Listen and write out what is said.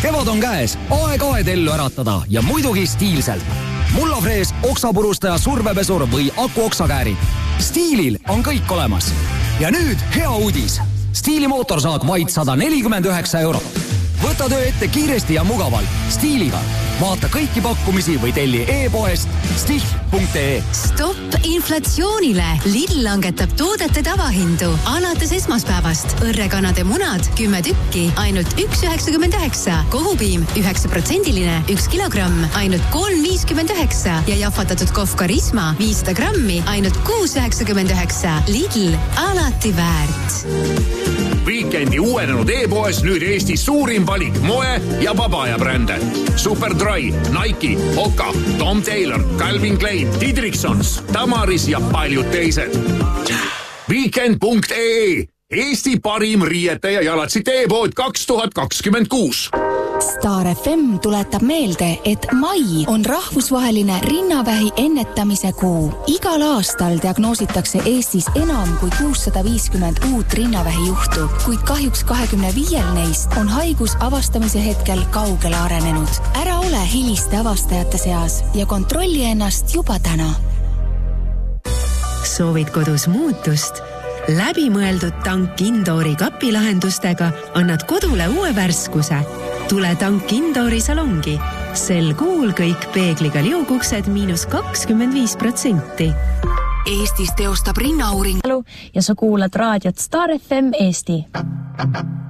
Kevad on käes, aeg ellu äratada ja muidugi stiilselt. Mullafrees, oksapurustaja, survepesur või akuoksakäärid. Stiilil on kõik olemas. Ja nüüd hea uudis. Stiili mootorsaag vaid 149 €. Võta töö ette kiiresti ja mugavalt. Stiiliga. Vaata kõiki pakkumisi või telli e-poest stihl.ee. Stopp inflatsioonile! Lidl langetab toodete tavahindu. Alates esmaspäevast õrrekanade munad 10 tükki, ainult 1,99. Kohupiim 9%, 1 kilogramm, ainult 3,59. Ja jahvatatud kohv Karisma 500 grammi, ainult 6,99. Lidl, alati väärt. Weekendi uuenenud e-poes nüüd Eesti suurim valik moe ja papaya brände. Superdry, Nike, Hoka, Tom Taylor, Calvin Klein, Didriksons, Tamaris ja paljud teised. Weekend.ee, Eesti parim riiete ja jalatsite e-pood 2026. Star FM tuletab meelde, et mai on rahvusvaheline rinnavähi ennetamise kuu. Igal aastal diagnoositakse Eestis enam kui 650 uut rinnavähi juhtu, kuid kahjuks 25 neist on haigus avastamise hetkel kaugele arenenud. Ära ole hiliste avastajate seas ja kontrolli ennast juba täna. Soovid kodus muutust? Läbimõeldud tank Indoori kapilahendustega annad kodule uue värskuse. Tule tank Indoori salongi. Sel kuul kõik peegliga liuguksed -25%. Eestis teostab rinnauuring ja sa kuulad raadiot Star FM Eesti.